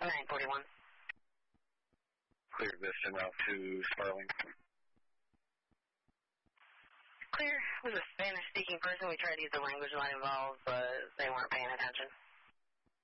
941. Clear Vista route to Sparling. Clear. With a Spanish-speaking person, we tried to use the language line involved, but they weren't paying attention.